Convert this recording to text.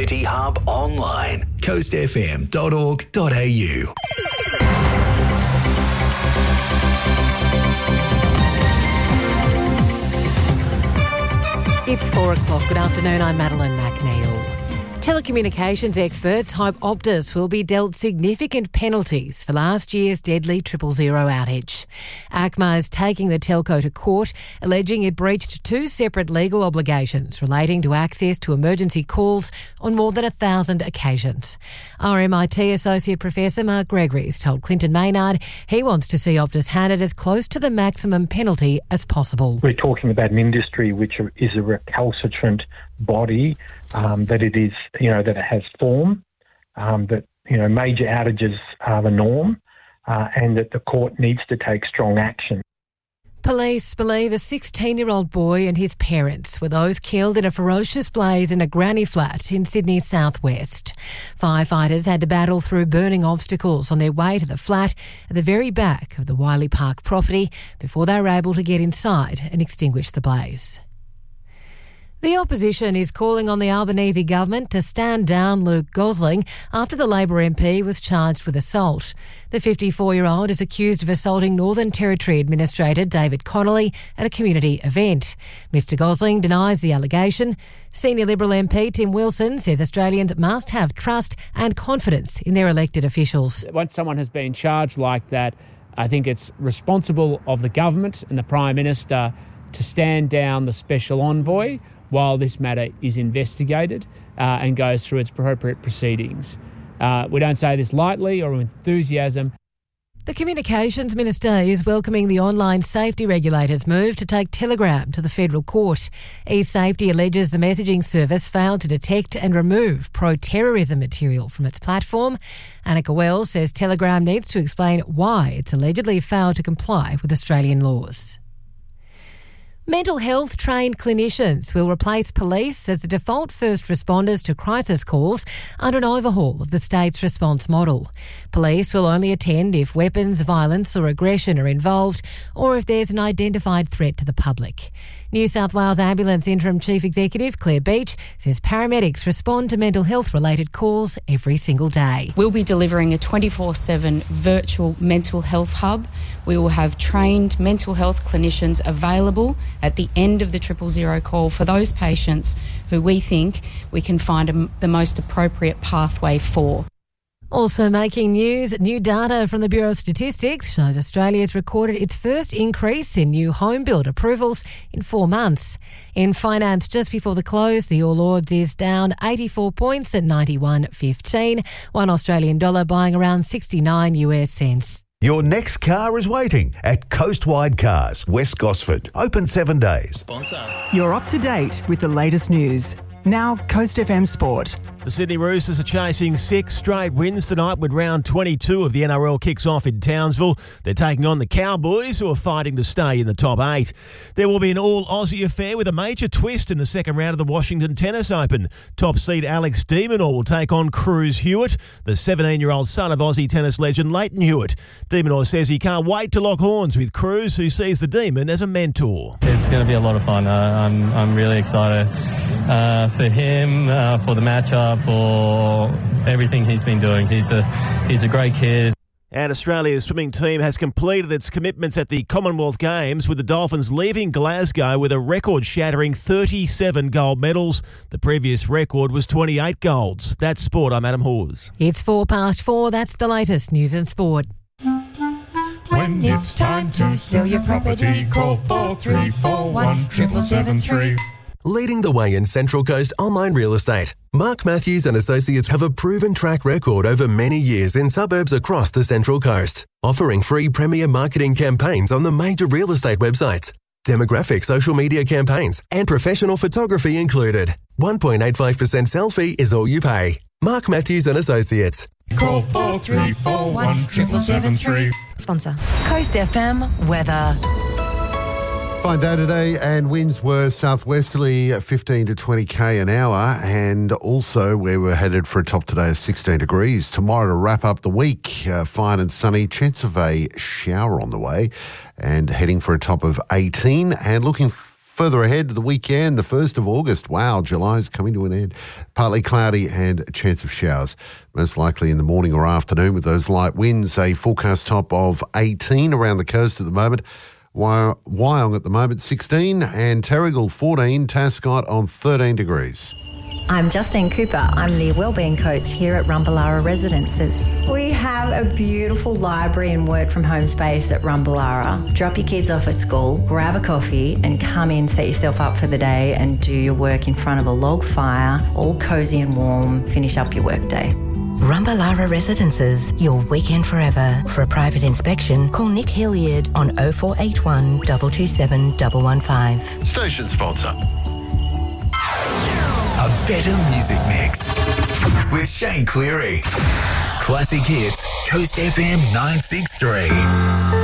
Community Hub online. coastfm.org.au. It's 4 o'clock. Good afternoon. I'm Madeline McNeil. Telecommunications experts hope Optus will be dealt significant penalties for last year's deadly 000 outage. ACMA is taking the telco to court, alleging it breached two separate legal obligations relating to access to emergency calls on more than 1,000 occasions. RMIT Associate Professor Mark Gregory has told Clinton Maynard he wants to see Optus handed as close to the maximum penalty as possible. We're talking about an industry which is a recalcitrant body, that it is, that it has form, that, major outages are the norm, and that the court needs to take strong action. Police believe a 16-year-old boy and his parents were those killed in a ferocious blaze in a granny flat in Sydney's southwest. Firefighters had to battle through burning obstacles on their way to the flat at the very back of the Wiley Park property before they were able to get inside and extinguish the blaze. The opposition is calling on the Albanese government to stand down Luke Gosling after the Labor MP was charged with assault. The 54-year-old is accused of assaulting Northern Territory Administrator David Connolly at a community event. Mr Gosling denies the allegation. Senior Liberal MP Tim Wilson says Australians must have trust and confidence in their elected officials. Once someone has been charged like that, I think it's responsible of the government and the Prime Minister to stand down the Special Envoy while this matter is investigated and goes through its appropriate proceedings. We don't say this lightly or with enthusiasm. The Communications Minister is welcoming the online safety regulator's move to take Telegram to the federal court. eSafety alleges the messaging service failed to detect and remove pro-terrorism material from its platform. Annika Wells says Telegram needs to explain why it's allegedly failed to comply with Australian laws. Mental health trained clinicians will replace police as the default first responders to crisis calls under an overhaul of the state's response model. Police will only attend if weapons, violence or aggression are involved or if there's an identified threat to the public. New South Wales Ambulance Interim Chief Executive Claire Beach says paramedics respond to mental health related calls every single day. We'll be delivering a 24/7 virtual mental health hub. We will have trained mental health clinicians available at the end of the 000 call for those patients who we think we can find the most appropriate pathway for. Also making news, new data from the Bureau of Statistics shows Australia's recorded its first increase in new home build approvals in 4 months. In finance, just before the close, the All Ords is down 84 points at 91.15, $1 Australian dollar buying around 69 US cents. Your next car is waiting at Coastwide Cars, West Gosford. Open 7 days. Sponsor. You're up to date with the latest news. Now, Coast FM Sport. The Sydney Roosters are chasing 6 straight wins tonight when round 22 of the NRL kicks off in Townsville. They're taking on the Cowboys, who are fighting to stay in the top 8. There will be an all-Aussie affair with a major twist in the second round of the Washington Tennis Open. Top seed Alex de Minaur will take on Cruz Hewitt, the 17-year-old son of Aussie tennis legend Leighton Hewitt. De Minaur says he can't wait to lock horns with Cruz, who sees the Demon as a mentor. It's going to be a lot of fun. I'm really excited for him, for the matchup, for everything he's been doing. He's a great kid. And Australia's swimming team has completed its commitments at the Commonwealth Games, with the Dolphins leaving Glasgow with a record-shattering 37 gold medals. The previous record was 28 golds. That's sport. I'm Adam Hawes. It's 4:04. That's the latest news and sport. When it's time to sell your property, call 4341 7773. Leading the way in Central Coast online real estate, Mark Matthews and Associates have a proven track record over many years in suburbs across the Central Coast, offering free premier marketing campaigns on the major real estate websites, demographic social media campaigns, and professional photography included. 1.85% sell fee is all you pay. Mark Matthews and Associates. Call 4341 7773. Sponsor. Coast FM weather. Fine day today, and winds were southwesterly 15 to 20 k an hour, and also we were headed for a top today of 16 degrees. Tomorrow to wrap up the week, fine and sunny, chance of a shower on the way, and heading for a top of 18, and looking Further ahead to the weekend, the 1st of August. Wow, July's coming to an end. Partly cloudy and a chance of showers. Most likely in the morning or afternoon with those light winds. A forecast top of 18 around the coast at the moment. Wyong at the moment 16 and Terrigal 14. Tascott on 13 degrees. I'm Justine Cooper. I'm the Wellbeing Coach here at Rumballara Residences. We have a beautiful library and work from home space at Rumballara. Drop your kids off at school, grab a coffee and come in, set yourself up for the day and do your work in front of a log fire, all cosy and warm, finish up your workday. Rumballara Residences, your weekend forever. For a private inspection, call Nick Hilliard on 0481 227 115. Station sponsor. A better music mix with Shane Cleary. Classic hits, Coast FM 963.